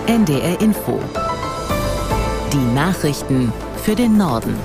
NDR Info. Die Nachrichten für den Norden.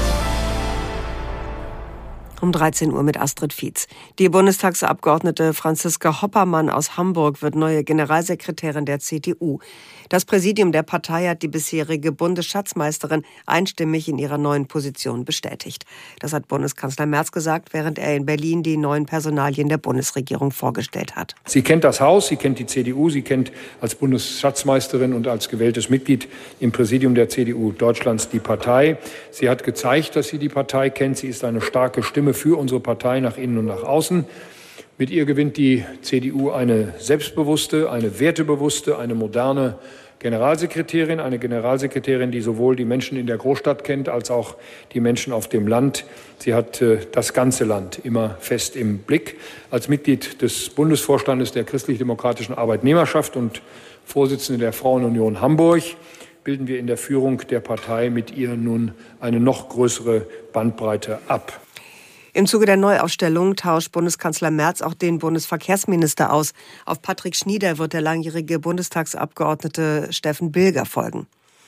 Um 13 Uhr mit Astrid Fietz. Die Bundestagsabgeordnete Franziska Hoppermann aus Hamburg wird neue Generalsekretärin der CDU. Das Präsidium der Partei hat die bisherige Bundesschatzmeisterin einstimmig in ihrer neuen Position bestätigt. Das hat Bundeskanzler Merz gesagt, während er in Berlin die neuen Personalien der Bundesregierung vorgestellt hat. Sie kennt das Haus, sie kennt die CDU, sie kennt als Bundesschatzmeisterin und als gewähltes Mitglied im Präsidium der CDU Deutschlands die Partei. Sie hat gezeigt, dass sie die Partei kennt. Sie ist eine starke Stimme für unsere Partei nach innen und nach außen. Mit ihr gewinnt die CDU eine selbstbewusste, eine wertebewusste, eine moderne Generalsekretärin. Eine Generalsekretärin, die sowohl die Menschen in der Großstadt kennt, als auch die Menschen auf dem Land. Sie hat das ganze Land immer fest im Blick. Als Mitglied des Bundesvorstandes der Christlich-Demokratischen Arbeitnehmerschaft und Vorsitzende der Frauenunion Hamburg bilden wir in der Führung der Partei mit ihr nun eine noch größere Bandbreite ab. Im Zuge der Neuausstellung tauscht Bundeskanzler Merz auch den Bundesverkehrsminister aus. Auf Patrick Schnieder wird der langjährige Bundestagsabgeordnete Steffen Bilger folgen.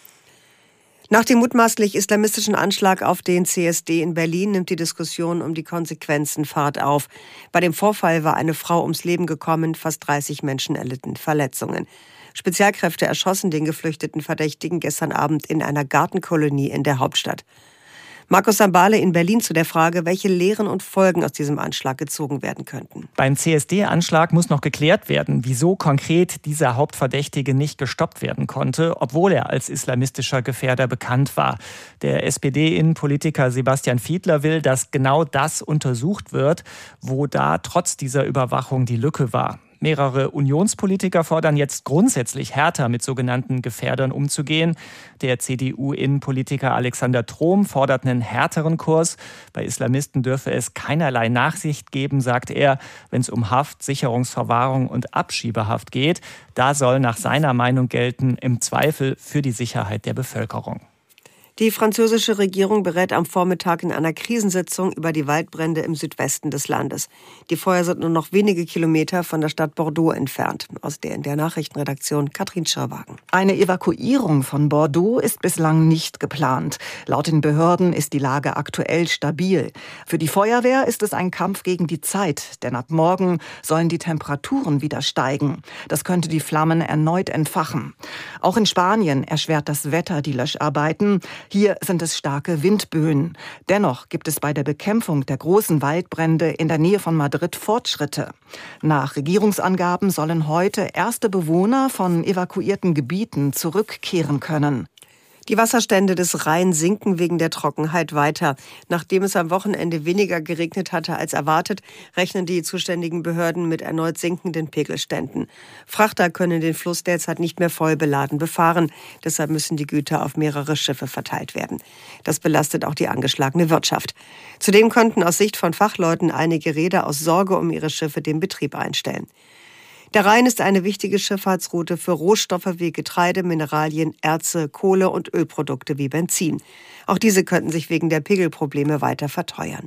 Nach dem mutmaßlich islamistischen Anschlag auf den CSD in Berlin nimmt die Diskussion um die Konsequenzen Fahrt auf. Bei dem Vorfall war eine Frau ums Leben gekommen, fast 30 Menschen erlitten Verletzungen. Spezialkräfte erschossen den geflüchteten Verdächtigen gestern Abend in einer Gartenkolonie in der Hauptstadt. Markus Sambale in Berlin zu der Frage, welche Lehren und Folgen aus diesem Anschlag gezogen werden könnten. Beim CSD-Anschlag muss noch geklärt werden, wieso konkret dieser Hauptverdächtige nicht gestoppt werden konnte, obwohl er als islamistischer Gefährder bekannt war. Der SPD-Innenpolitiker Sebastian Fiedler will, dass genau das untersucht wird, wo da trotz dieser Überwachung die Lücke war. Mehrere Unionspolitiker fordern jetzt grundsätzlich härter mit sogenannten Gefährdern umzugehen. Der CDU-Innenpolitiker Alexander Trom fordert einen härteren Kurs. Bei Islamisten dürfe es keinerlei Nachsicht geben, sagt er, wenn es um Haft, Sicherungsverwahrung und Abschiebehaft geht. Da soll nach seiner Meinung gelten, im Zweifel für die Sicherheit der Bevölkerung. Die französische Regierung berät am Vormittag in einer Krisensitzung über die Waldbrände im Südwesten des Landes. Die Feuer sind nur noch wenige Kilometer von der Stadt Bordeaux entfernt. Aus der in der Nachrichtenredaktion Katrin Schirwagen. Eine Evakuierung von Bordeaux ist bislang nicht geplant. Laut den Behörden ist die Lage aktuell stabil. Für die Feuerwehr ist es ein Kampf gegen die Zeit, denn ab morgen sollen die Temperaturen wieder steigen. Das könnte die Flammen erneut entfachen. Auch in Spanien erschwert das Wetter die Löscharbeiten. Hier sind es starke Windböen. Dennoch gibt es bei der Bekämpfung der großen Waldbrände in der Nähe von Madrid Fortschritte. Nach Regierungsangaben sollen heute erste Bewohner von evakuierten Gebieten zurückkehren können. Die Wasserstände des Rhein sinken wegen der Trockenheit weiter. Nachdem es am Wochenende weniger geregnet hatte als erwartet, rechnen die zuständigen Behörden mit erneut sinkenden Pegelständen. Frachter können den Fluss derzeit nicht mehr voll beladen befahren. Deshalb müssen die Güter auf mehrere Schiffe verteilt werden. Das belastet auch die angeschlagene Wirtschaft. Zudem könnten aus Sicht von Fachleuten einige Reeder aus Sorge um ihre Schiffe den Betrieb einstellen. Der Rhein ist eine wichtige Schifffahrtsroute für Rohstoffe wie Getreide, Mineralien, Erze, Kohle und Ölprodukte wie Benzin. Auch diese könnten sich wegen der Pegelprobleme weiter verteuern.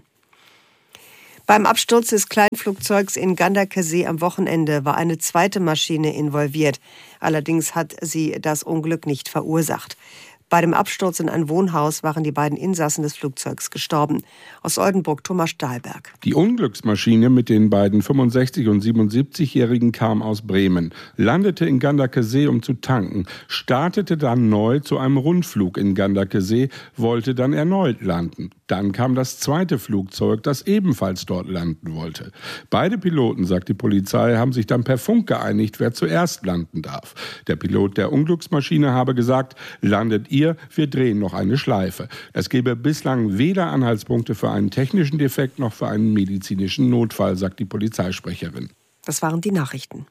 Beim Absturz des Kleinflugzeugs in Ganderkesee am Wochenende war eine zweite Maschine involviert. Allerdings hat sie das Unglück nicht verursacht. Bei dem Absturz in ein Wohnhaus waren die beiden Insassen des Flugzeugs gestorben. Aus Oldenburg Thomas Stahlberg. Die Unglücksmaschine mit den beiden 65- und 77-Jährigen kam aus Bremen, landete in Ganderkesee, um zu tanken, startete dann neu zu einem Rundflug in Ganderkesee, wollte dann erneut landen. Dann kam das zweite Flugzeug, das ebenfalls dort landen wollte. Beide Piloten, sagt die Polizei, haben sich dann per Funk geeinigt, wer zuerst landen darf. Der Pilot der Unglücksmaschine habe gesagt, landet ihr, wir drehen noch eine Schleife. Es gebe bislang weder Anhaltspunkte für einen technischen Defekt noch für einen medizinischen Notfall, sagt die Polizeisprecherin. Das waren die Nachrichten.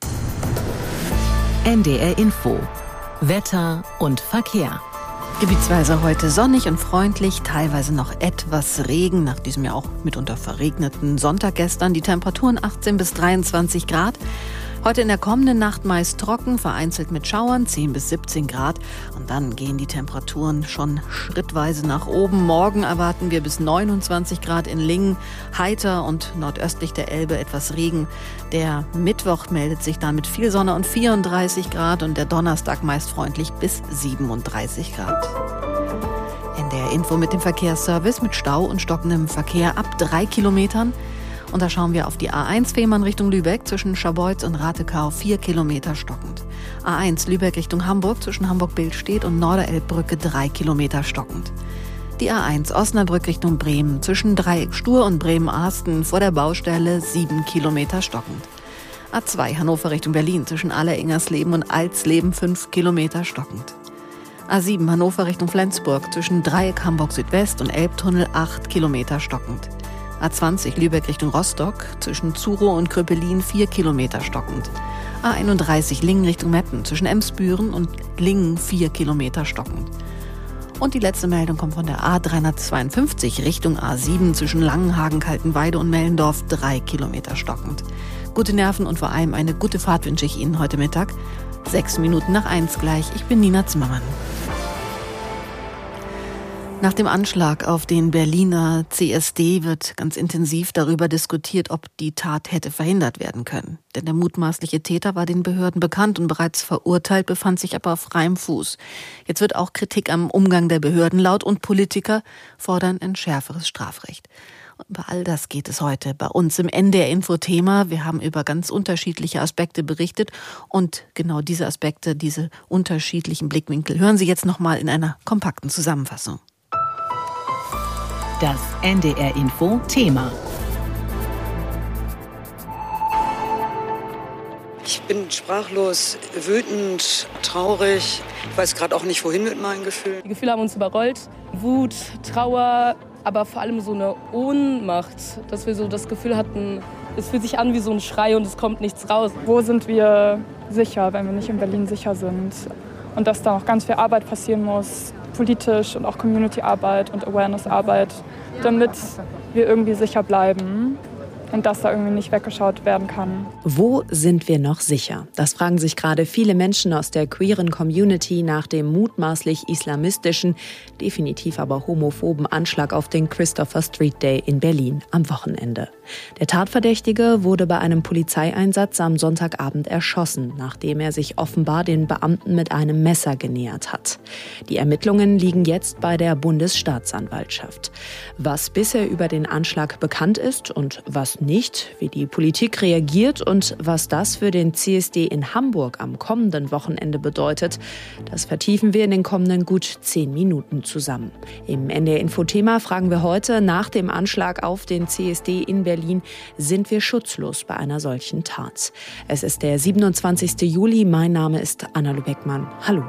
NDR Info. Wetter und Verkehr. Gebietsweise heute sonnig und freundlich, teilweise noch etwas Regen, nach diesem ja auch mitunter verregneten Sonntag gestern. Die Temperaturen 18 bis 23 Grad. Heute in der kommenden Nacht meist trocken, vereinzelt mit Schauern, 10 bis 17 Grad. Und dann gehen die Temperaturen schon schrittweise nach oben. Morgen erwarten wir bis 29 Grad in Lingen, heiter und nordöstlich der Elbe etwas Regen. Der Mittwoch meldet sich dann mit viel Sonne und 34 Grad und der Donnerstag meist freundlich bis 37 Grad. In der Info mit dem Verkehrsservice mit Stau und stockendem Verkehr ab 3 Kilometern. Und da schauen wir auf die A1 Fehmarn Richtung Lübeck zwischen Scharbeutz und Ratekau 4 Kilometer stockend. A1 Lübeck Richtung Hamburg zwischen Hamburg-Billstedt und Norderelbbrücke 3 Kilometer stockend. Die A1 Osnabrück Richtung Bremen zwischen Dreieck Stur und Bremen-Arsten vor der Baustelle 7 Kilometer stockend. A2 Hannover Richtung Berlin zwischen Alleringersleben und Alsleben 5 Kilometer stockend. A7 Hannover Richtung Flensburg zwischen Dreieck Hamburg Südwest und Elbtunnel 8 Kilometer stockend. A20 Lübeck Richtung Rostock zwischen Zurow und Kröpelin 4 Kilometer stockend. A31 Lingen Richtung Meppen zwischen Emsbüren und Lingen 4 Kilometer stockend. Und die letzte Meldung kommt von der A352 Richtung A7 zwischen Langenhagen, Kaltenweide und Mellendorf 3 Kilometer stockend. Gute Nerven und vor allem eine gute Fahrt wünsche ich Ihnen heute Mittag. 6 Minuten nach 1 gleich. Ich bin Nina Zimmermann. Nach dem Anschlag auf den Berliner CSD wird ganz intensiv darüber diskutiert, ob die Tat hätte verhindert werden können. Denn der mutmaßliche Täter war den Behörden bekannt und bereits verurteilt, befand sich aber auf freiem Fuß. Jetzt wird auch Kritik am Umgang der Behörden laut und Politiker fordern ein schärferes Strafrecht. Und über all das geht es heute bei uns im NDR-Info-Thema. Wir haben über ganz unterschiedliche Aspekte berichtet und genau diese Aspekte, diese unterschiedlichen Blickwinkel hören Sie jetzt nochmal in einer kompakten Zusammenfassung. Das NDR-Info-Thema. Ich bin sprachlos, wütend, traurig. Ich weiß gerade auch nicht, wohin mit meinen Gefühlen. Die Gefühle haben uns überrollt. Wut, Trauer, aber vor allem so eine Ohnmacht, dass wir so das Gefühl hatten, es fühlt sich an wie so ein Schrei und es kommt nichts raus. Wo sind wir sicher, wenn wir nicht in Berlin sicher sind? Und dass da noch ganz viel Arbeit passieren muss, politisch und auch Community-Arbeit und Awareness-Arbeit, damit wir irgendwie sicher bleiben und dass da irgendwie nicht weggeschaut werden kann. Wo sind wir noch sicher? Das fragen sich gerade viele Menschen aus der queeren Community nach dem mutmaßlich islamistischen, definitiv aber homophoben Anschlag auf den Christopher Street Day in Berlin am Wochenende. Der Tatverdächtige wurde bei einem Polizeieinsatz am Sonntagabend erschossen, nachdem er sich offenbar den Beamten mit einem Messer genähert hat. Die Ermittlungen liegen jetzt bei der Bundesstaatsanwaltschaft. Was bisher über den Anschlag bekannt ist und was nicht, wie die Politik reagiert und was das für den CSD in Hamburg am kommenden Wochenende bedeutet, das vertiefen wir in den kommenden gut 10 Minuten zusammen. Im NDR-Info-Thema fragen wir heute nach dem Anschlag auf den CSD in Berlin, sind wir schutzlos bei einer solchen Tat? Es ist der 27. Juli, mein Name ist Anna Lübeckmann. Hallo.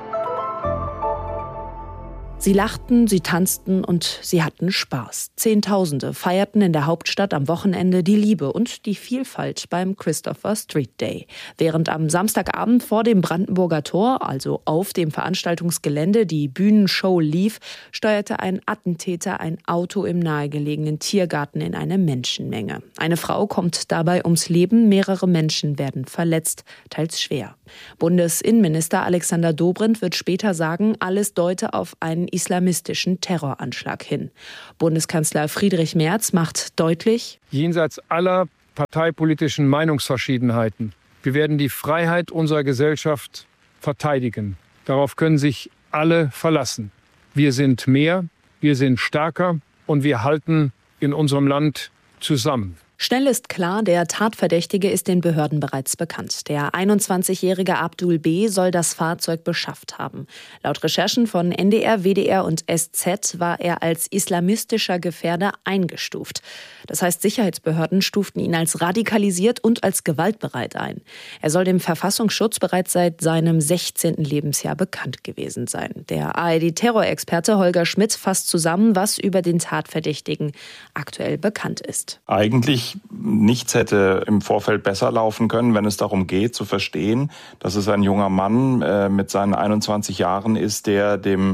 Sie lachten, sie tanzten und sie hatten Spaß. Zehntausende feierten in der Hauptstadt am Wochenende die Liebe und die Vielfalt beim Christopher Street Day. Während am Samstagabend vor dem Brandenburger Tor, also auf dem Veranstaltungsgelände, die Bühnenshow lief, steuerte ein Attentäter ein Auto im nahegelegenen Tiergarten in eine Menschenmenge. Eine Frau kommt dabei ums Leben, mehrere Menschen werden verletzt, teils schwer. Bundesinnenminister Alexander Dobrindt wird später sagen, alles deute auf einen islamistischen Terroranschlag hin. Bundeskanzler Friedrich Merz macht deutlich: Jenseits aller parteipolitischen Meinungsverschiedenheiten, wir werden die Freiheit unserer Gesellschaft verteidigen. Darauf können sich alle verlassen. Wir sind mehr, wir sind stärker und wir halten in unserem Land zusammen. Schnell ist klar, der Tatverdächtige ist den Behörden bereits bekannt. Der 21-jährige Abdul B. soll das Fahrzeug beschafft haben. Laut Recherchen von NDR, WDR und SZ war er als islamistischer Gefährder eingestuft. Das heißt, Sicherheitsbehörden stuften ihn als radikalisiert und als gewaltbereit ein. Er soll dem Verfassungsschutz bereits seit seinem 16. Lebensjahr bekannt gewesen sein. Der ARD-Terrorexperte Holger Schmidt fasst zusammen, was über den Tatverdächtigen aktuell bekannt ist. Eigentlich nichts hätte im Vorfeld besser laufen können, wenn es darum geht, zu verstehen, dass es ein junger Mann mit seinen 21 Jahren ist, der dem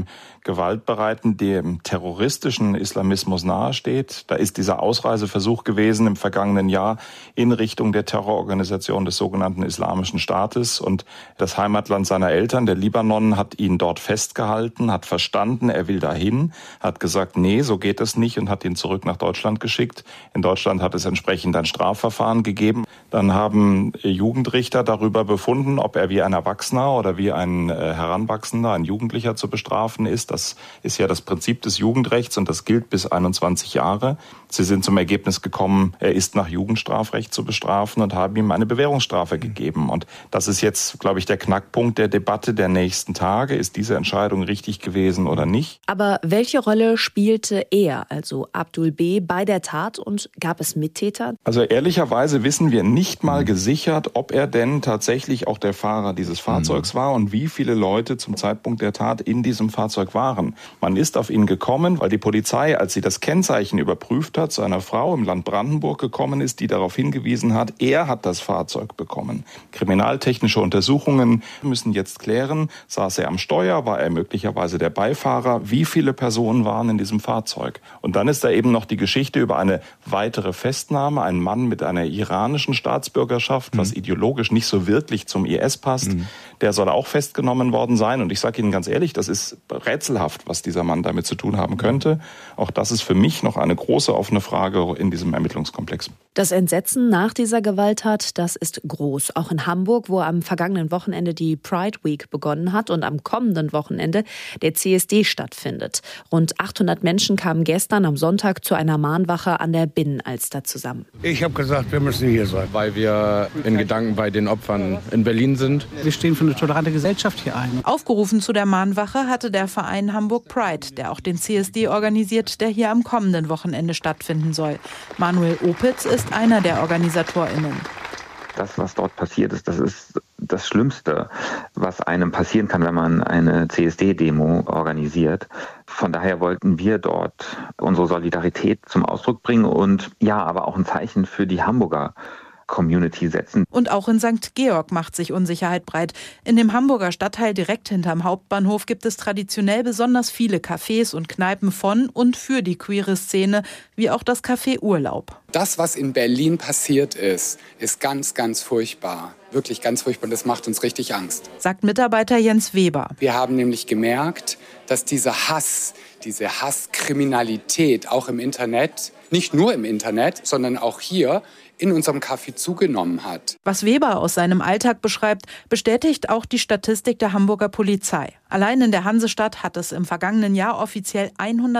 gewaltbereiten, dem terroristischen Islamismus nahesteht. Da ist dieser Ausreiseversuch gewesen im vergangenen Jahr in Richtung der Terrororganisation des sogenannten Islamischen Staates. Und das Heimatland seiner Eltern, der Libanon, hat ihn dort festgehalten, hat verstanden, er will dahin, hat gesagt, nee, so geht es nicht und hat ihn zurück nach Deutschland geschickt. In Deutschland hat es entsprechend ein Strafverfahren gegeben. Dann haben Jugendrichter darüber befunden, ob er wie ein Erwachsener oder wie ein Heranwachsender, ein Jugendlicher zu bestrafen ist. Das ist ja das Prinzip des Jugendrechts und das gilt bis 21 Jahre. Sie sind zum Ergebnis gekommen, er ist nach Jugendstrafrecht zu bestrafen und haben ihm eine Bewährungsstrafe gegeben. Und das ist jetzt, glaube ich, der Knackpunkt der Debatte der nächsten Tage. Ist diese Entscheidung richtig gewesen oder nicht? Aber welche Rolle spielte er, also Abdul B., bei der Tat und gab es Mittäter? Also ehrlicherweise wissen wir nicht mal gesichert, ob er denn tatsächlich auch der Fahrer dieses Fahrzeugs war und wie viele Leute zum Zeitpunkt der Tat in diesem Fahrzeug waren. Man ist auf ihn gekommen, weil die Polizei, als sie das Kennzeichen überprüft hat, zu einer Frau im Land Brandenburg gekommen ist, die darauf hingewiesen hat, er hat das Fahrzeug bekommen. Kriminaltechnische Untersuchungen müssen jetzt klären, saß er am Steuer, war er möglicherweise der Beifahrer, wie viele Personen waren in diesem Fahrzeug. Und dann ist da eben noch die Geschichte über eine weitere Festnahme, ein Mann mit einer iranischen Staatsbürgerschaft, was ideologisch nicht so wirklich zum IS passt. Der soll auch festgenommen worden sein. Und ich sage Ihnen ganz ehrlich, das ist rätselhaft, was dieser Mann damit zu tun haben könnte. Auch das ist für mich noch eine große offene Frage in diesem Ermittlungskomplex. Das Entsetzen nach dieser Gewalttat, das ist groß. Auch in Hamburg, wo am vergangenen Wochenende die Pride Week begonnen hat und am kommenden Wochenende der CSD stattfindet. Rund 800 Menschen kamen gestern am Sonntag zu einer Mahnwache an der Binnenalster zusammen. Ich habe gesagt, wir müssen hier sein. Weil wir in Gedanken bei den Opfern in Berlin sind. Wir stehen für eine tolerante Gesellschaft hier ein. Aufgerufen zu der Mahnwache hatte der Verein Hamburg Pride, der auch den CSD organisiert, der hier am kommenden Wochenende stattfinden soll. Manuel Opitz ist einer der OrganisatorInnen. Das, was dort passiert ist, das ist das Schlimmste, was einem passieren kann, wenn man eine CSD-Demo organisiert. Von daher wollten wir dort unsere Solidarität zum Ausdruck bringen und ja, aber auch ein Zeichen für die Hamburger Community setzen. Und auch in St. Georg macht sich Unsicherheit breit. In dem Hamburger Stadtteil direkt hinterm Hauptbahnhof gibt es traditionell besonders viele Cafés und Kneipen von und für die queere Szene, wie auch das Café Urlaub. Das, was in Berlin passiert ist ganz, ganz furchtbar. Wirklich ganz furchtbar. Und das macht uns richtig Angst. Sagt Mitarbeiter Jens Weber. Wir haben nämlich gemerkt, dass dieser Hass, diese Hasskriminalität auch im Internet, nicht nur im Internet, sondern auch hier in unserem Café zugenommen hat. Was Weber aus seinem Alltag beschreibt, bestätigt auch die Statistik der Hamburger Polizei. Allein in der Hansestadt hat es im vergangenen Jahr offiziell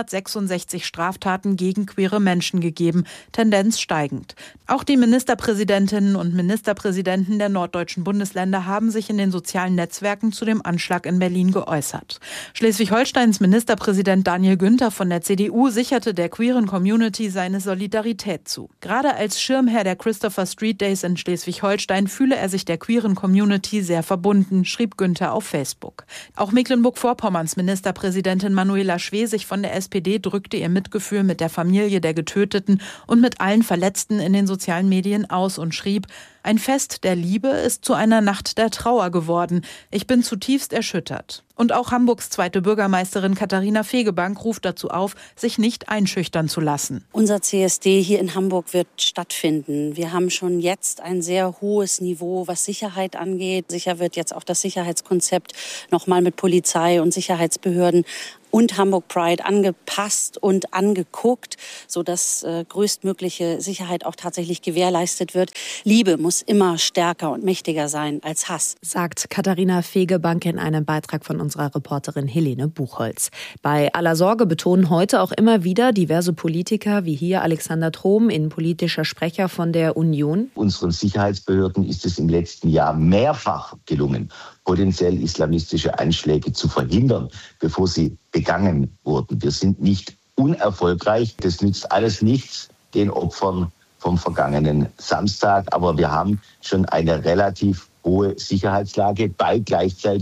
166 Straftaten gegen queere Menschen gegeben, Tendenz steigend. Auch die Ministerpräsidentinnen und Ministerpräsidenten der norddeutschen Bundesländer haben sich in den sozialen Netzwerken zu dem Anschlag in Berlin geäußert. Schleswig-Holsteins Ministerpräsident Daniel Günther von der CDU sicherte der queeren Community seine Solidarität zu. Gerade als Schirmherr der Christopher Street Days in Schleswig-Holstein fühle er sich der queeren Community sehr verbunden, schrieb Günther auf Facebook. Auch Mecklenburg-Vorpommerns Ministerpräsidentin Manuela Schwesig von der SPD drückte ihr Mitgefühl mit der Familie der Getöteten und mit allen Verletzten in den sozialen Medien aus und schrieb: Ein Fest der Liebe ist zu einer Nacht der Trauer geworden. Ich bin zutiefst erschüttert. Und auch Hamburgs zweite Bürgermeisterin Katharina Fegebank ruft dazu auf, sich nicht einschüchtern zu lassen. Unser CSD hier in Hamburg wird stattfinden. Wir haben schon jetzt ein sehr hohes Niveau, was Sicherheit angeht. Sicher wird jetzt auch das Sicherheitskonzept nochmal mit Polizei und Sicherheitsbehörden und Hamburg Pride angepasst und angeguckt, sodass größtmögliche Sicherheit auch tatsächlich gewährleistet wird. Liebe muss immer stärker und mächtiger sein als Hass, sagt Katharina Fegebank in einem Beitrag von unserer Reporterin Helene Buchholz. Bei aller Sorge betonen heute auch immer wieder diverse Politiker, wie hier Alexander Trom, innenpolitischer Sprecher von der Union. Unseren Sicherheitsbehörden ist es im letzten Jahr mehrfach gelungen, potenziell islamistische Anschläge zu verhindern, bevor sie begangen wurden. Wir sind nicht unerfolgreich. Das nützt alles nichts den Opfern vom vergangenen Samstag. Aber wir haben schon eine relativ hohe Sicherheitslage bei gleichzeitig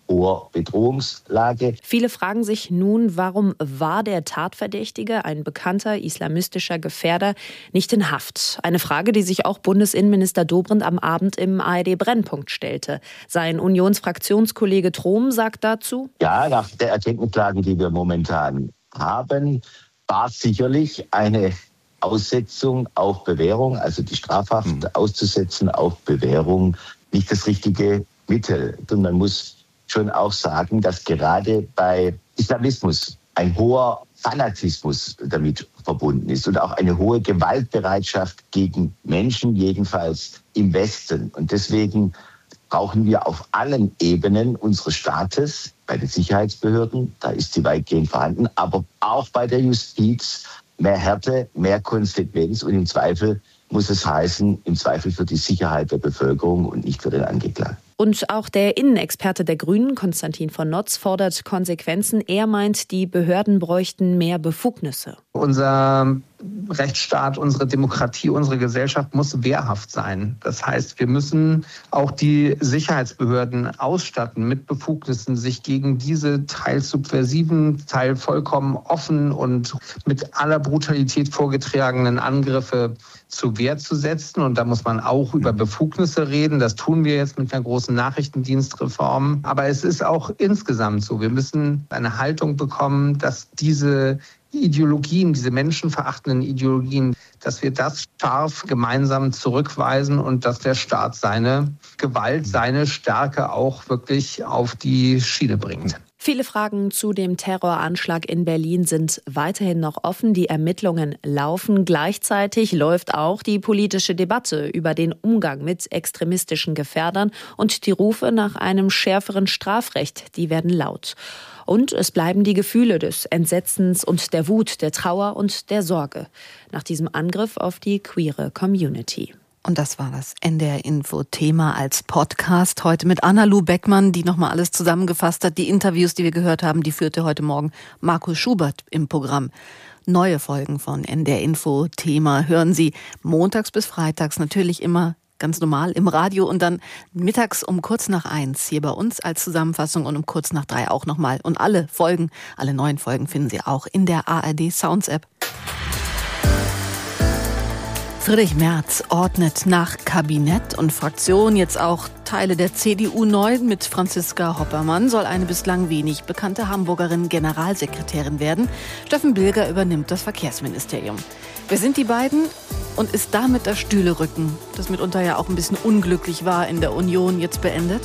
hoher Bedrohungslage. Viele fragen sich nun, warum war der Tatverdächtige, ein bekannter islamistischer Gefährder, nicht in Haft? Eine Frage, die sich auch Bundesinnenminister Dobrindt am Abend im ARD-Brennpunkt stellte. Sein Unionsfraktionskollege Trom sagt dazu: Ja, nach der Erkenntnislage, die wir momentan haben, war sicherlich eine Aussetzung auf Bewährung, also die Strafhaft auszusetzen auf Bewährung, nicht das richtige Mittel. Und man muss schon auch sagen, dass gerade bei Islamismus ein hoher Fanatismus damit verbunden ist und auch eine hohe Gewaltbereitschaft gegen Menschen, jedenfalls im Westen. Und deswegen brauchen wir auf allen Ebenen unseres Staates, bei den Sicherheitsbehörden, da ist sie weitgehend vorhanden, aber auch bei der Justiz mehr Härte, mehr Konsequenz und im Zweifel muss es heißen, im Zweifel für die Sicherheit der Bevölkerung und nicht für den Angeklagten. Und auch der Innenexperte der Grünen, Konstantin von Notz, fordert Konsequenzen. Er meint, die Behörden bräuchten mehr Befugnisse. Unser Rechtsstaat, unsere Demokratie, unsere Gesellschaft muss wehrhaft sein. Das heißt, wir müssen auch die Sicherheitsbehörden ausstatten mit Befugnissen, sich gegen diese teils subversiven, teils vollkommen offen und mit aller Brutalität vorgetragenen Angriffe zur Wehr zu setzen. Und da muss man auch über Befugnisse reden. Das tun wir jetzt mit einer großen Nachrichtendienstreform. Aber es ist auch insgesamt so. Wir müssen eine Haltung bekommen, dass diese Ideologien, diese menschenverachtenden Ideologien, dass wir das scharf gemeinsam zurückweisen und dass der Staat seine Gewalt, seine Stärke auch wirklich auf die Schiene bringt. Viele Fragen zu dem Terroranschlag in Berlin sind weiterhin noch offen. Die Ermittlungen laufen. Gleichzeitig läuft auch die politische Debatte über den Umgang mit extremistischen Gefährdern und die Rufe nach einem schärferen Strafrecht, die werden laut. Und es bleiben die Gefühle des Entsetzens und der Wut, der Trauer und der Sorge nach diesem Angriff auf die queere Community. Und das war das NDR-Info-Thema als Podcast. Heute mit Anna-Lu Beckmann, die nochmal alles zusammengefasst hat. Die Interviews, die wir gehört haben, die führte heute Morgen Markus Schubert im Programm. Neue Folgen von NDR-Info-Thema hören Sie montags bis freitags natürlich immer ganz normal im Radio und dann mittags um kurz nach 1 hier bei uns als Zusammenfassung und um kurz nach 3 auch nochmal. Und alle neuen Folgen finden Sie auch in der ARD Sounds App. Friedrich Merz ordnet nach Kabinett und Fraktion jetzt auch Teile der CDU neu. Mit Franziska Hoppermann soll eine bislang wenig bekannte Hamburgerin Generalsekretärin werden. Steffen Bilger übernimmt das Verkehrsministerium. Wer sind die beiden und ist damit das Stühlerücken, das mitunter ja auch ein bisschen unglücklich war in der Union, jetzt beendet?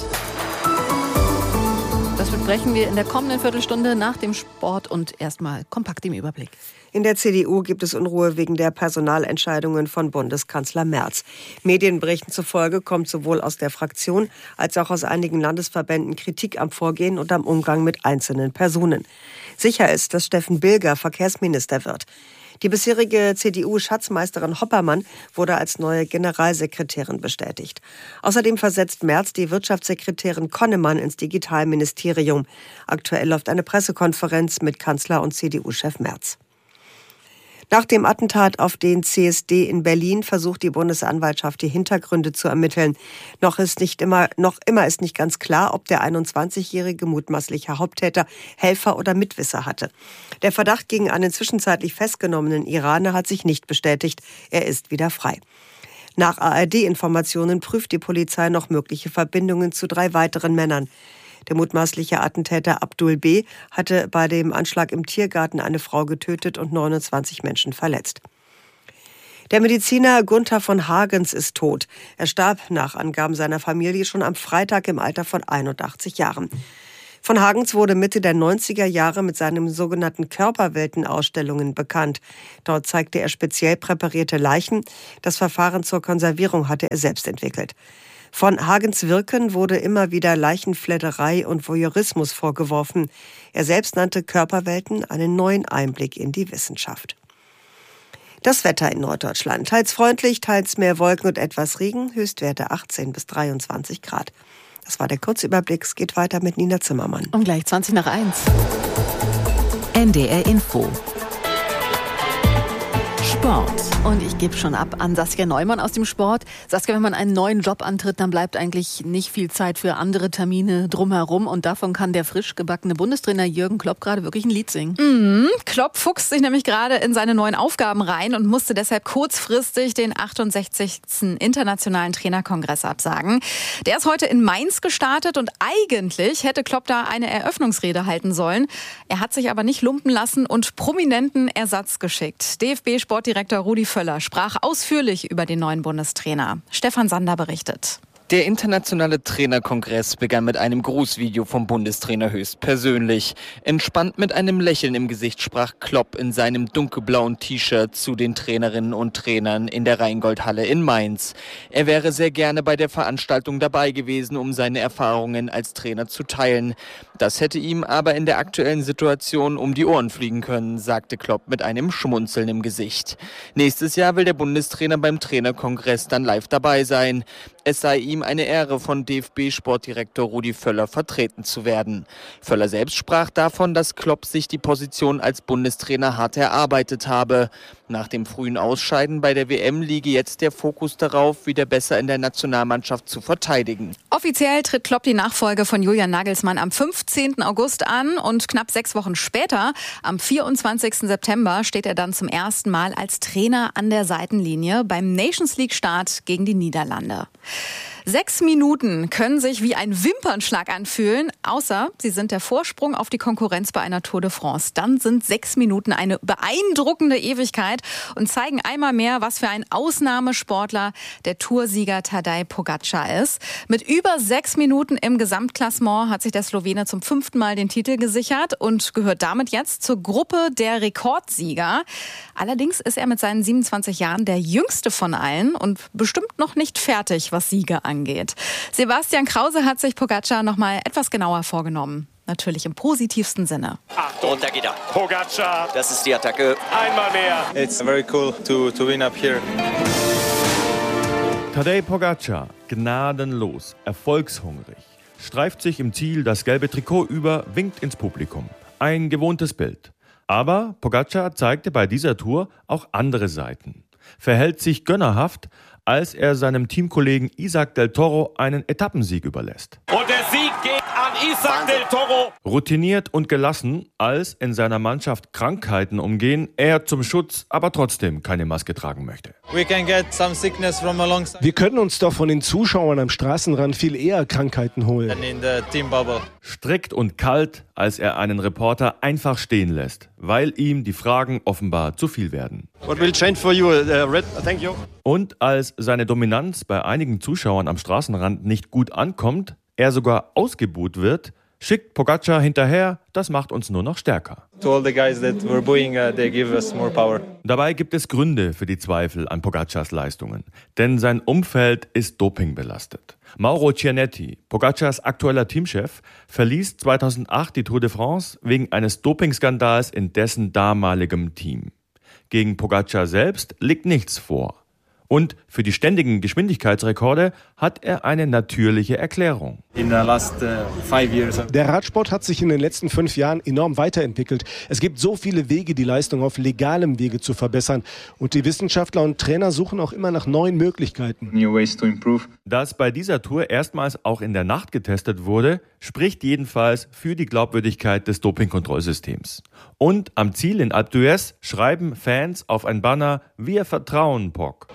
Das besprechen wir in der kommenden Viertelstunde nach dem Sport und erstmal kompakt im Überblick. In der CDU gibt es Unruhe wegen der Personalentscheidungen von Bundeskanzler Merz. Medienberichten zufolge kommt sowohl aus der Fraktion als auch aus einigen Landesverbänden Kritik am Vorgehen und am Umgang mit einzelnen Personen. Sicher ist, dass Steffen Bilger Verkehrsminister wird. Die bisherige CDU-Schatzmeisterin Hoppermann wurde als neue Generalsekretärin bestätigt. Außerdem versetzt Merz die Wirtschaftssekretärin Konnemann ins Digitalministerium. Aktuell läuft eine Pressekonferenz mit Kanzler und CDU-Chef Merz. Nach dem Attentat auf den CSD in Berlin versucht die Bundesanwaltschaft, die Hintergründe zu ermitteln. Noch immer ist nicht ganz klar, ob der 21-jährige mutmaßliche Haupttäter Helfer oder Mitwisser hatte. Der Verdacht gegen einen zwischenzeitlich festgenommenen Iraner hat sich nicht bestätigt. Er ist wieder frei. Nach ARD-Informationen prüft die Polizei noch mögliche Verbindungen zu 3 weiteren Männern. Der mutmaßliche Attentäter Abdul B. hatte bei dem Anschlag im Tiergarten eine Frau getötet und 29 Menschen verletzt. Der Mediziner Gunther von Hagens ist tot. Er starb nach Angaben seiner Familie schon am Freitag im Alter von 81 Jahren. Von Hagens wurde Mitte der 90er Jahre mit seinen sogenannten Körperweltenausstellungen bekannt. Dort zeigte er speziell präparierte Leichen. Das Verfahren zur Konservierung hatte er selbst entwickelt. Von Hagens Wirken wurde immer wieder Leichenfledderei und Voyeurismus vorgeworfen. Er selbst nannte Körperwelten einen neuen Einblick in die Wissenschaft. Das Wetter in Norddeutschland. Teils freundlich, teils mehr Wolken und etwas Regen. Höchstwerte 18 bis 23 Grad. Das war der Kurzüberblick. Es geht weiter mit Nina Zimmermann. Und gleich 20 nach 1. NDR Info. Sport. Und ich gebe schon ab an Saskia Neumann aus dem Sport. Saskia, wenn man einen neuen Job antritt, dann bleibt eigentlich nicht viel Zeit für andere Termine drumherum. Und davon kann der frisch gebackene Bundestrainer Jürgen Klopp gerade wirklich ein Lied singen. Klopp fuchst sich nämlich gerade in seine neuen Aufgaben rein und musste deshalb kurzfristig den 68. Internationalen Trainerkongress absagen. Der ist heute in Mainz gestartet und eigentlich hätte Klopp da eine Eröffnungsrede halten sollen. Er hat sich aber nicht lumpen lassen und prominenten Ersatz geschickt. DFB-Sportdirektor Rudi Völler sprach ausführlich über den neuen Bundestrainer. Stefan Sander berichtet. Der internationale Trainerkongress begann mit einem Grußvideo vom Bundestrainer höchstpersönlich. Entspannt mit einem Lächeln im Gesicht sprach Klopp in seinem dunkelblauen T-Shirt zu den Trainerinnen und Trainern in der Rheingoldhalle in Mainz. Er wäre sehr gerne bei der Veranstaltung dabei gewesen, um seine Erfahrungen als Trainer zu teilen. Das hätte ihm aber in der aktuellen Situation um die Ohren fliegen können, sagte Klopp mit einem Schmunzeln im Gesicht. Nächstes Jahr will der Bundestrainer beim Trainerkongress dann live dabei sein. Es sei ihm eine Ehre, von DFB-Sportdirektor Rudi Völler vertreten zu werden. Völler selbst sprach davon, dass Klopp sich die Position als Bundestrainer hart erarbeitet habe. Nach dem frühen Ausscheiden bei der WM liege jetzt der Fokus darauf, wieder besser in der Nationalmannschaft zu verteidigen. Offiziell tritt Klopp die Nachfolge von Julian Nagelsmann am 15. August an und knapp 6 Wochen später, am 24. September, steht er dann zum ersten Mal als Trainer an der Seitenlinie beim Nations-League-Start gegen die Niederlande. 6 Minuten können sich wie ein Wimpernschlag anfühlen, außer sie sind der Vorsprung auf die Konkurrenz bei einer Tour de France. Dann sind 6 Minuten eine beeindruckende Ewigkeit und zeigen einmal mehr, was für ein Ausnahmesportler der Toursieger Tadej Pogačar ist. Mit über 6 Minuten im Gesamtklassement hat sich der Slowene zum 5. Mal den Titel gesichert und gehört damit jetzt zur Gruppe der Rekordsieger. Allerdings ist er mit seinen 27 Jahren der jüngste von allen und bestimmt noch nicht fertig, was Siege angeht. Sebastian Krause hat sich Pogačar noch mal etwas genauer vorgenommen. Natürlich im positivsten Sinne. Achtung, und da geht er. Pogačar. Das ist die Attacke. Einmal mehr. It's very cool to win up here. Tadej Pogačar, gnadenlos, erfolgshungrig, streift sich im Ziel das gelbe Trikot über, winkt ins Publikum. Ein gewohntes Bild. Aber Pogačar zeigte bei dieser Tour auch andere Seiten. Verhält sich gönnerhaft, als er seinem Teamkollegen Isaac del Toro einen Etappensieg überlässt. Und der Sieg geht an Isaac del Toro. Routiniert und gelassen, als in seiner Mannschaft Krankheiten umgehen, er zum Schutz aber trotzdem keine Maske tragen möchte. Wir können uns doch von den Zuschauern am Straßenrand viel eher Krankheiten holen. Strikt und kalt, als er einen Reporter einfach stehen lässt, weil ihm die Fragen offenbar zu viel werden. What will change for you? Red, thank you. Und als seine Dominanz bei einigen Zuschauern am Straßenrand nicht gut ankommt, er sogar ausgebuht wird, schickt Pogačar hinterher, das macht uns nur noch stärker. To all the guys that were booing, they give us more power. Dabei gibt es Gründe für die Zweifel an Pogačars Leistungen, denn sein Umfeld ist dopingbelastet. Mauro Cianetti, Pogačars aktueller Teamchef, verließ 2008 die Tour de France wegen eines Dopingskandals in dessen damaligem Team. Gegen Pogačar selbst liegt nichts vor. Und für die ständigen Geschwindigkeitsrekorde hat er eine natürliche Erklärung. Der Radsport hat sich in den letzten 5 Jahren enorm weiterentwickelt. Es gibt so viele Wege, die Leistung auf legalem Wege zu verbessern. Und die Wissenschaftler und Trainer suchen auch immer nach neuen Möglichkeiten. Dass bei dieser Tour erstmals auch in der Nacht getestet wurde, spricht jedenfalls für die Glaubwürdigkeit des Dopingkontrollsystems. Und am Ziel in Alpe d'Huez schreiben Fans auf ein Banner: Wir vertrauen Pog.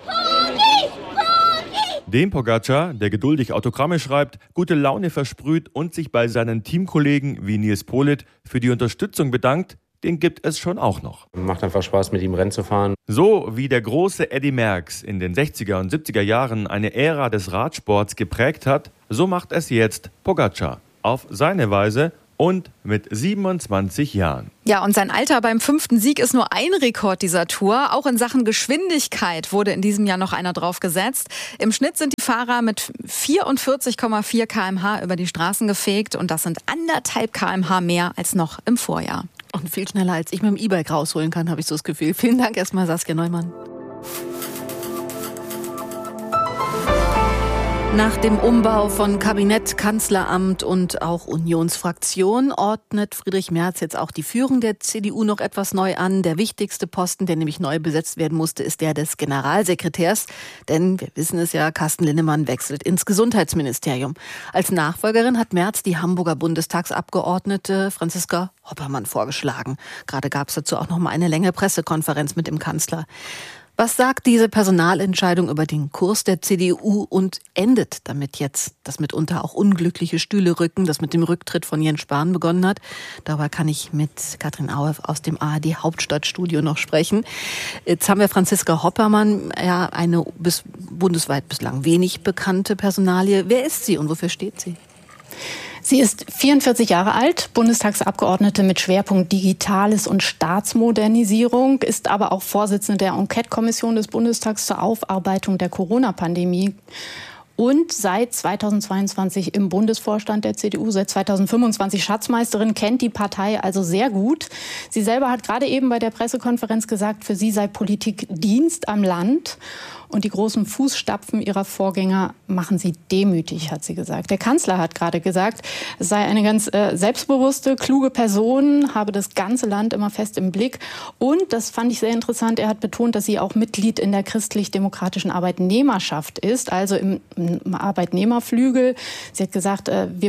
Dem Pogačar, der geduldig Autogramme schreibt, gute Laune versprüht und sich bei seinen Teamkollegen wie Nils Politt für die Unterstützung bedankt, den gibt es schon auch noch. Macht einfach Spaß, mit ihm Rennen zu fahren. So wie der große Eddy Merckx in den 60er und 70er Jahren eine Ära des Radsports geprägt hat, so macht es jetzt Pogačar. Auf seine Weise und mit 27 Jahren. Ja, und sein Alter beim 5. Sieg ist nur ein Rekord dieser Tour. Auch in Sachen Geschwindigkeit wurde in diesem Jahr noch einer draufgesetzt. Im Schnitt sind die Fahrer mit 44,4 km/h über die Straßen gefegt. Und das sind 1,5 km/h mehr als noch im Vorjahr. Und viel schneller, als ich mit dem E-Bike rausholen kann, habe ich so das Gefühl. Vielen Dank erstmal, Saskia Neumann. Nach dem Umbau von Kabinett, Kanzleramt und auch Unionsfraktion ordnet Friedrich Merz jetzt auch die Führung der CDU noch etwas neu an. Der wichtigste Posten, der nämlich neu besetzt werden musste, ist der des Generalsekretärs. Denn wir wissen es ja, Carsten Linnemann wechselt ins Gesundheitsministerium. Als Nachfolgerin hat Merz die Hamburger Bundestagsabgeordnete Franziska Hoppermann vorgeschlagen. Gerade gab es dazu auch noch mal eine längere Pressekonferenz mit dem Kanzler. Was sagt diese Personalentscheidung über den Kurs der CDU und endet damit jetzt das mitunter auch unglückliche Stühle rücken, das mit dem Rücktritt von Jens Spahn begonnen hat? Darüber kann ich mit Katrin Aue aus dem ARD Hauptstadtstudio noch sprechen. Jetzt haben wir Franziska Hoppermann, ja, eine bundesweit bislang wenig bekannte Personalie. Wer ist sie und wofür steht sie? Sie ist 44 Jahre alt, Bundestagsabgeordnete mit Schwerpunkt Digitales und Staatsmodernisierung, ist aber auch Vorsitzende der Enquete-Kommission des Bundestags zur Aufarbeitung der Corona-Pandemie und seit 2022 im Bundesvorstand der CDU, seit 2025 Schatzmeisterin, kennt die Partei also sehr gut. Sie selber hat gerade eben bei der Pressekonferenz gesagt, für sie sei Politik Dienst am Land. Und die großen Fußstapfen ihrer Vorgänger machen sie demütig, hat sie gesagt. Der Kanzler hat gerade gesagt, es sei eine ganz selbstbewusste, kluge Person, habe das ganze Land immer fest im Blick. Und, das fand ich sehr interessant, er hat betont, dass sie auch Mitglied in der christlich-demokratischen Arbeitnehmerschaft ist, also im Arbeitnehmerflügel. Sie hat gesagt,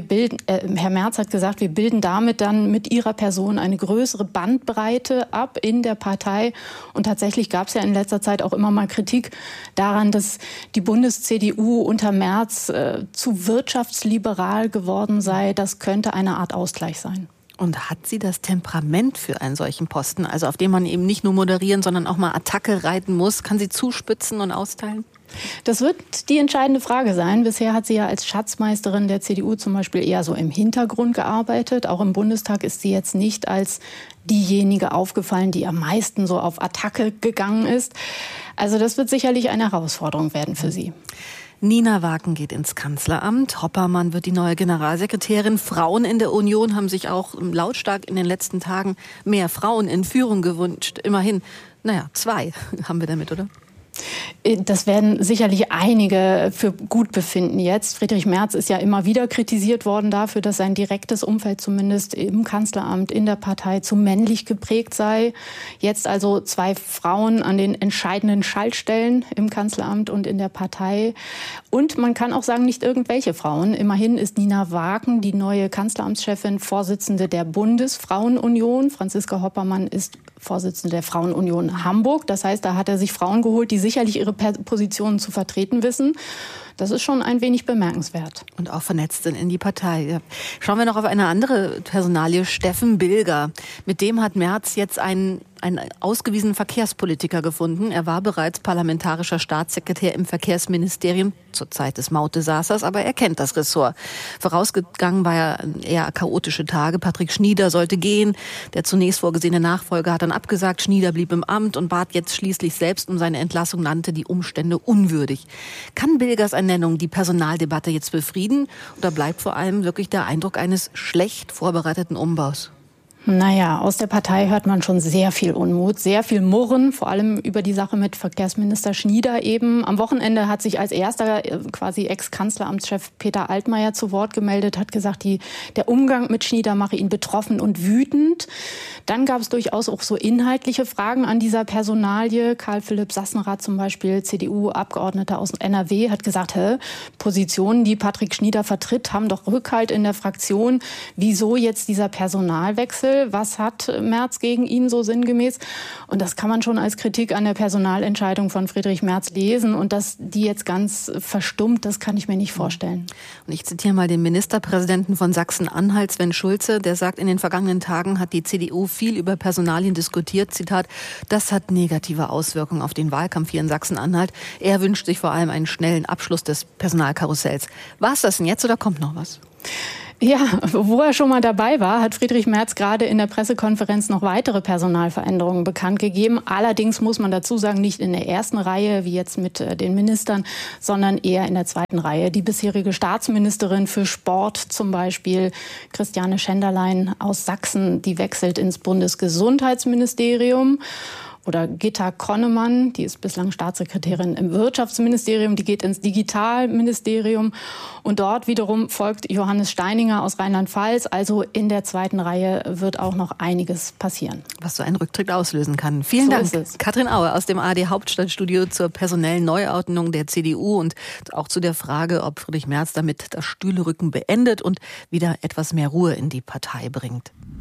Herr Merz hat gesagt, wir bilden damit dann mit ihrer Person eine größere Bandbreite ab in der Partei. Und tatsächlich gab es ja in letzter Zeit auch immer mal Kritik daran, dass die Bundes-CDU unter Merz zu wirtschaftsliberal geworden sei. Das könnte eine Art Ausgleich sein. Und hat sie das Temperament für einen solchen Posten, also auf dem man eben nicht nur moderieren, sondern auch mal Attacke reiten muss? Kann sie zuspitzen und austeilen? Das wird die entscheidende Frage sein. Bisher hat sie ja als Schatzmeisterin der CDU zum Beispiel eher so im Hintergrund gearbeitet. Auch im Bundestag ist sie jetzt nicht als diejenige aufgefallen, die am meisten so auf Attacke gegangen ist. Also das wird sicherlich eine Herausforderung werden für sie. Nina Waken geht ins Kanzleramt. Hoppermann wird die neue Generalsekretärin. Frauen in der Union haben sich auch lautstark in den letzten Tagen mehr Frauen in Führung gewünscht. Immerhin, 2 haben wir damit, oder? Das werden sicherlich einige für gut befinden jetzt. Friedrich Merz ist ja immer wieder kritisiert worden dafür, dass sein direktes Umfeld zumindest im Kanzleramt, in der Partei zu männlich geprägt sei. Jetzt also 2 Frauen an den entscheidenden Schaltstellen im Kanzleramt und in der Partei. Und man kann auch sagen, nicht irgendwelche Frauen. Immerhin ist Nina Waken die neue Kanzleramtschefin, Vorsitzende der Bundesfrauenunion. Franziska Hoppermann ist Vorsitzende der Frauenunion Hamburg. Das heißt, da hat er sich Frauen geholt, die sicherlich ihre Positionen zu vertreten wissen. Das ist schon ein wenig bemerkenswert. Und auch vernetzt sind in die Partei. Schauen wir noch auf eine andere Personalie, Steffen Bilger. Mit dem hat Merz jetzt einen ausgewiesenen Verkehrspolitiker gefunden. Er war bereits parlamentarischer Staatssekretär im Verkehrsministerium zur Zeit des Maute-Sasers, aber er kennt das Ressort. Vorausgegangen war ja eher chaotische Tage. Patrick Schnieder sollte gehen. Der zunächst vorgesehene Nachfolger hat dann abgesagt. Schnieder blieb im Amt und bat jetzt schließlich selbst um seine Entlassung, nannte die Umstände unwürdig. Kann Bilgers Ernennung die Personaldebatte jetzt befrieden oder bleibt vor allem wirklich der Eindruck eines schlecht vorbereiteten Umbaus? Naja, aus der Partei hört man schon sehr viel Unmut, sehr viel Murren, vor allem über die Sache mit Verkehrsminister Schnieder eben. Am Wochenende hat sich als erster quasi Ex-Kanzleramtschef Peter Altmaier zu Wort gemeldet, hat gesagt, der Umgang mit Schnieder mache ihn betroffen und wütend. Dann gab es durchaus auch so inhaltliche Fragen an dieser Personalie. Karl-Philipp Sassenrath zum Beispiel, CDU-Abgeordneter aus NRW, hat gesagt, Positionen, die Patrick Schnieder vertritt, haben doch Rückhalt in der Fraktion. Wieso jetzt dieser Personalwechsel? Was hat Merz gegen ihn so sinngemäß? Und das kann man schon als Kritik an der Personalentscheidung von Friedrich Merz lesen. Und dass die jetzt ganz verstummt, das kann ich mir nicht vorstellen. Und ich zitiere mal den Ministerpräsidenten von Sachsen-Anhalt, Sven Schulze. Der sagt, in den vergangenen Tagen hat die CDU viel über Personalien diskutiert. Zitat, das hat negative Auswirkungen auf den Wahlkampf hier in Sachsen-Anhalt. Er wünscht sich vor allem einen schnellen Abschluss des Personalkarussells. War es das denn jetzt oder kommt noch was? Ja, wo er schon mal dabei war, hat Friedrich Merz gerade in der Pressekonferenz noch weitere Personalveränderungen bekannt gegeben. Allerdings muss man dazu sagen, nicht in der ersten Reihe, wie jetzt mit den Ministern, sondern eher in der zweiten Reihe. Die bisherige Staatsministerin für Sport zum Beispiel, Christiane Schenderlein aus Sachsen, die wechselt ins Bundesgesundheitsministerium. Oder Gitta Konnemann, die ist bislang Staatssekretärin im Wirtschaftsministerium, die geht ins Digitalministerium. Und dort wiederum folgt Johannes Steininger aus Rheinland-Pfalz. Also in der zweiten Reihe wird auch noch einiges passieren. Was so ein Rücktritt auslösen kann. Vielen Dank, Katrin Aue aus dem ARD-Hauptstadtstudio zur personellen Neuordnung der CDU und auch zu der Frage, ob Friedrich Merz damit das Stühlerücken beendet und wieder etwas mehr Ruhe in die Partei bringt.